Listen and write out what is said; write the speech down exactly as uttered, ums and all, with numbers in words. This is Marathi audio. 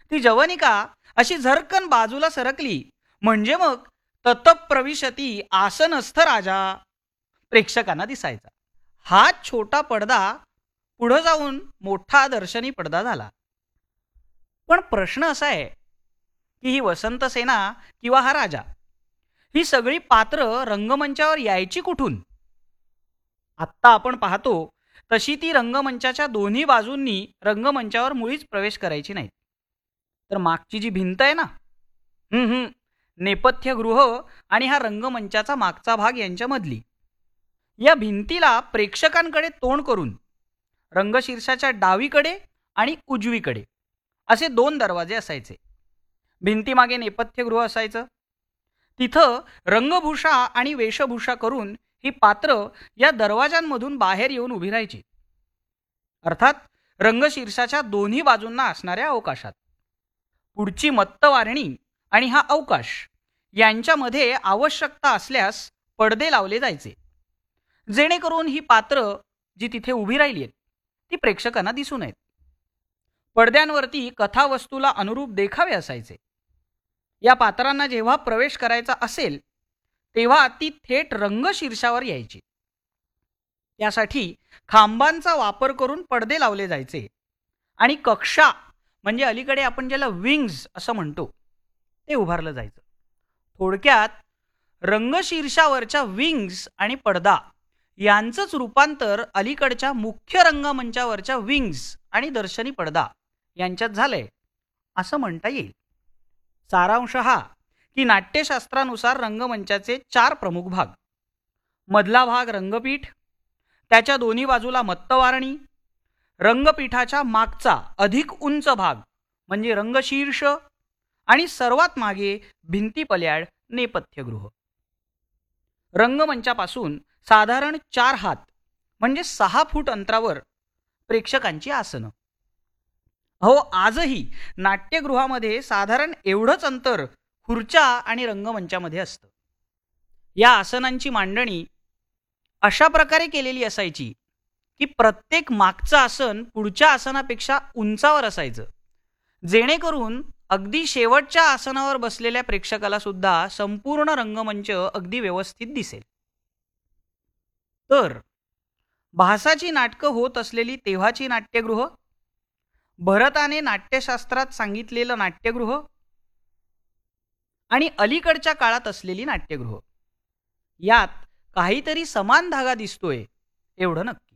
ती जवनिका अशी झरकन बाजूला सरकली म्हणजे मग ततप्रविशती आसनस्थ राजा प्रेक्षकांना दिसायचा. हा छोटा पडदा पुढे जाऊन मोठा दर्शनी पडदा झाला. पण प्रश्न असा आहे की ही वसंत सेना किंवा हा राजा, ही सगळी पात्र रंगमंचावर यायची कुठून? आत्ता आपण पाहतो तशी ती रंगमंचाच्या दोन्ही बाजूंनी रंगमंचावर मुळीच प्रवेश करायची नाही. तर मागची जी भिंत आहे ना, हम्म हम्म नेपथ्यगृह आणि हा रंगमंचाचा मागचा भाग यांच्यामधली या भिंतीला प्रेक्षकांकडे तोंड करून रंगशीर्षाच्या डावीकडे आणि उजवीकडे असे दोन दरवाजे असायचे. भिंतीमागे नेपथ्यगृह असायचं. तिथं रंगभूषा आणि वेशभूषा करून ही पात्र या दरवाजांमधून बाहेर येऊन उभी राहायची. अर्थात रंगशीर्षाच्या दोन्ही बाजूंना असणाऱ्या अवकाशात. पुढची मत्तवारणी आणि हा अवकाश यांच्यामध्ये आवश्यकता असल्यास पडदे लावले जायचे, जेणेकरून ही पात्र जी तिथे उभी राहिली आहेत ती प्रेक्षकांना दिसू नयेत. पडद्यांवरती कथावस्तूला अनुरूप देखावे असायचे. या पात्रांना जेव्हा प्रवेश करायचा असेल तेव्हा ती थेट रंगशीर्षावर यायची. यासाठी खांबांचा वापर करून पडदे लावले जायचे आणि कक्षा म्हणजे अलीकडे आपण ज्याला विंग्ज असं म्हणतो ते उभारलं जायचं. थोडक्यात रंगशीर्षावरच्या विंग्ज आणि पडदा यांचंच रूपांतर अलीकडच्या मुख्य रंगमंचावरच्या विंग्ज आणि दर्शनी पडदा यांच्यात झालंय असं म्हणता येईल. सारांश हा की नाट्यशास्त्रानुसार रंगमंचाचे चार प्रमुख भाग. मधला भाग रंगपीठ, त्याच्या दोन्ही बाजूला मत्तवारणी, रंगपीठाच्या मागचा अधिक उंच भाग म्हणजे रंगशीर्ष आणि सर्वात मागे भिंतीपल्याड नेपथ्यगृह. रंगमंचापासून साधारण चार हात म्हणजे सहा फूट अंतरावर प्रेक्षकांची आसनं. अहो, आजही नाट्यगृहामध्ये साधारण एवढंच अंतर खुर्च्या आणि रंगमंचामध्ये असतं. या आसनांची मांडणी अशा प्रकारे केलेली असायची की प्रत्येक मागचं आसन पुढच्या आसनापेक्षा उंचावर असायचं, जेणेकरून अगदी शेवटच्या आसनावर बसलेल्या प्रेक्षकाला सुद्धा संपूर्ण रंगमंच अगदी व्यवस्थित दिसेल. तर भासाची नाटकं होत असलेली तेव्हाची नाट्यगृह, भरताने नाट्यशास्त्रात सांगितलेलं नाट्यगृह आणि अलीकडच्या काळात असलेली नाट्यगृह, यात काहीतरी समान धागा दिसतोय एवढं नक्की.